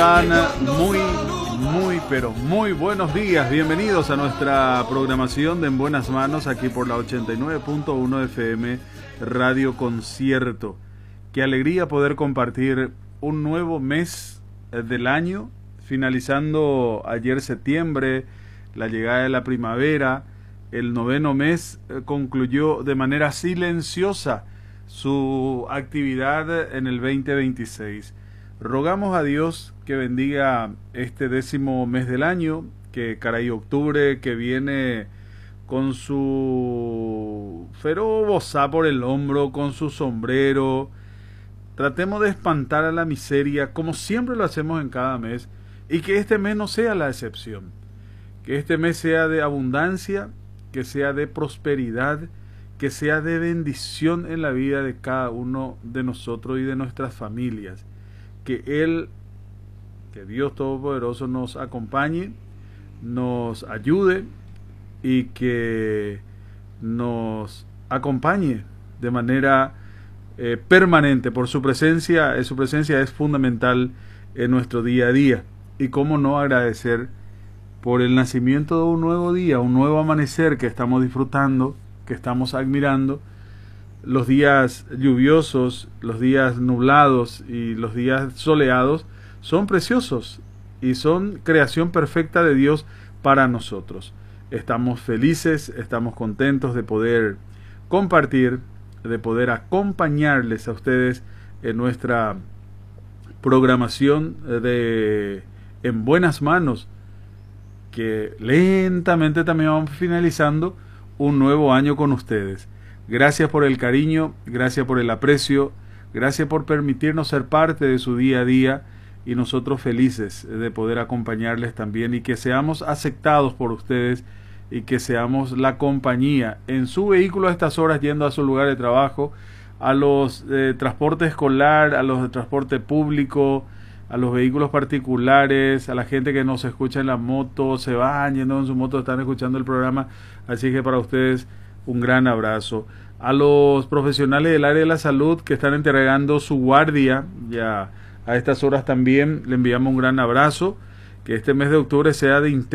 Pero muy buenos días. Bienvenidos a nuestra programación de En Buenas Manos, aquí por la 89.1 FM Radio Concierto. Qué alegría poder compartir un nuevo mes del año, finalizando ayer septiembre, la llegada de la primavera. El noveno mes concluyó de manera silenciosa su actividad en el 2026. Rogamos a Dios que bendiga este 10º mes del año, que caray octubre, que viene con su feroz bozá por el hombro, con su sombrero. Tratemos de espantar a la miseria, como siempre lo hacemos en cada mes, y que este mes no sea la excepción. Que este mes sea de abundancia, que sea de prosperidad, que sea de bendición en la vida de cada uno de nosotros y de nuestras familias. Que Dios Todopoderoso nos acompañe, nos ayude y que nos acompañe de manera permanente. Por su presencia es fundamental en nuestro día a día. Y cómo no agradecer por el nacimiento de un nuevo día, un nuevo amanecer que estamos disfrutando, que estamos admirando. Los días lluviosos, los días nublados y los días soleados son preciosos y son creación perfecta de Dios para nosotros. Estamos felices, estamos contentos de poder compartir, de poder acompañarles a ustedes en nuestra programación de En Buenas Manos, que lentamente también vamos finalizando un nuevo año con ustedes. Gracias por el cariño, gracias por el aprecio, gracias por permitirnos ser parte de su día a día y nosotros felices de poder acompañarles también y que seamos aceptados por ustedes y que seamos la compañía en su vehículo a estas horas yendo a su lugar de trabajo, a los transporte escolar, a los de transporte público, a los vehículos particulares, a la gente que nos escucha en la moto, se van yendo en su moto, están escuchando el programa, así que para ustedes un gran abrazo. A los profesionales del área de la salud que están entregando su guardia ya a estas horas también le enviamos un gran abrazo. Que este mes de octubre sea de